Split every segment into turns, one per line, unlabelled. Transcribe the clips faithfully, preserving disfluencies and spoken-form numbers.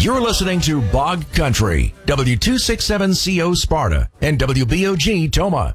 You're listening to Bog Country, W two sixty-seven C O Sparta and W B O G Toma.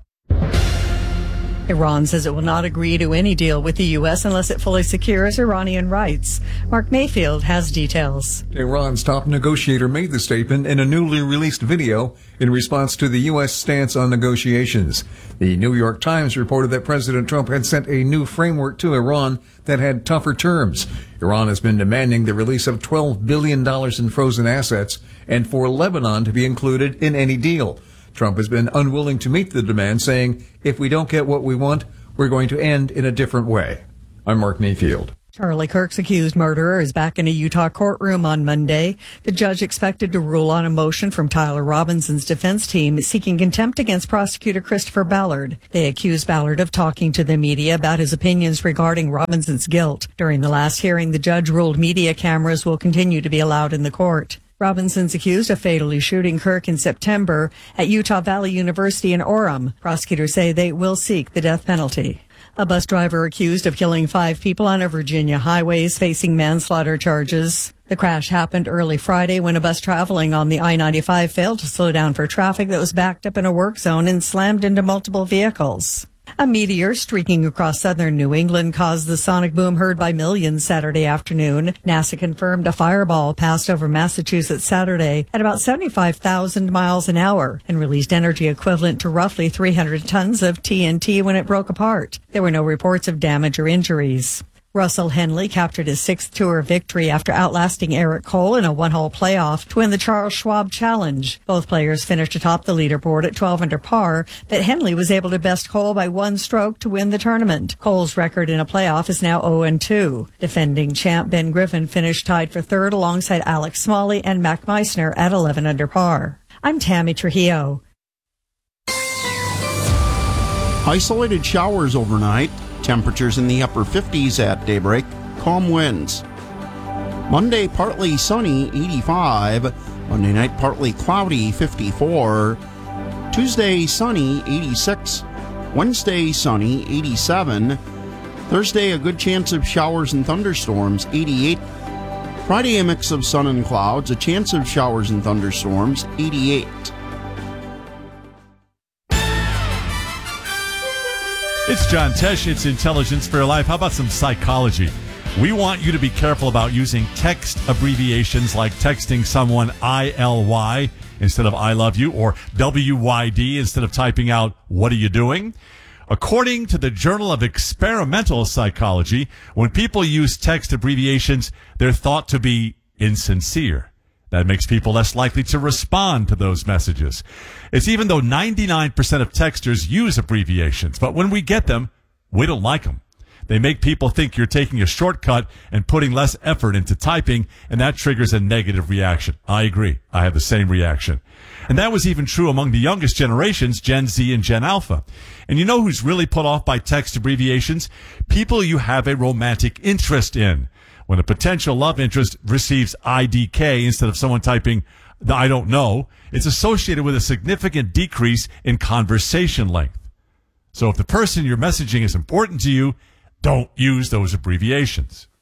Iran says it will not agree to any deal with the U S unless it fully secures Iranian rights. Mark Mayfield has details.
Iran's top negotiator made the statement in a newly released video in response to the U S stance on negotiations. The New York Times reported that President Trump had sent a new framework to Iran that had tougher terms. Iran has been demanding the release of twelve billion dollars in frozen assets and for Lebanon to be included in any deal. Trump has been unwilling to meet the demand, saying, if we don't get what we want, we're going to end in a different way. I'm Mark Mayfield.
Charlie Kirk's accused murderer is back in a Utah courtroom on Monday. The judge expected to rule on a motion from Tyler Robinson's defense team seeking contempt against prosecutor Christopher Ballard. They accused Ballard of talking to the media about his opinions regarding Robinson's guilt. During the last hearing, the judge ruled media cameras will continue to be allowed in the court. Robinson's accused of fatally shooting Kirk in September at Utah Valley University in Orem. Prosecutors say they will seek the death penalty. A bus driver accused of killing five people on a Virginia highway is facing manslaughter charges. The crash happened early Friday when a bus traveling on the I ninety-five failed to slow down for traffic that was backed up in a work zone and slammed into multiple vehicles. A meteor streaking across southern New England caused the sonic boom heard by millions Saturday afternoon. NASA confirmed a fireball passed over Massachusetts Saturday at about seventy-five thousand miles an hour and released energy equivalent to roughly three hundred tons of T N T when it broke apart. There were no reports of damage or injuries. Russell Henley captured his sixth tour victory after outlasting Eric Cole in a one-hole playoff to win the Charles Schwab Challenge. Both players finished atop the leaderboard at twelve under par, but Henley was able to best Cole by one stroke to win the tournament. Cole's record in a playoff is now oh and two. Defending champ Ben Griffin finished tied for third alongside Alex Smalley and Mac Meissner at eleven under par. I'm Tammy Trujillo.
Isolated showers overnight. Temperatures in the upper fifties at daybreak. Calm winds. Monday, partly sunny, eighty-five. Monday night, partly cloudy, fifty-four. Tuesday, sunny, eighty-six. Wednesday, sunny, eighty-seven. Thursday, a good chance of showers and thunderstorms, eighty-eight. Friday, a mix of sun and clouds, a chance of showers and thunderstorms, eighty-eight.
It's John Tesh. It's Intelligence for Your Life. How about some psychology? We want you to be careful about using text abbreviations like texting someone I L Y instead of I love you, or W Y D instead of typing out what are you doing? According to the Journal of Experimental Psychology, when people use text abbreviations, they're thought to be insincere. That makes people less likely to respond to those messages. It's even though ninety-nine percent of texters use abbreviations, but when we get them, we don't like them. They make people think you're taking a shortcut and putting less effort into typing, and that triggers a negative reaction. I agree. I have the same reaction. And that was even true among the youngest generations, Gen Z and Gen Alpha. And you know who's really put off by text abbreviations? People you have a romantic interest in. When a potential love interest receives I D K instead of someone typing the I don't know, it's associated with a significant decrease in conversation length. So if the person you're messaging is important to you, don't use those abbreviations.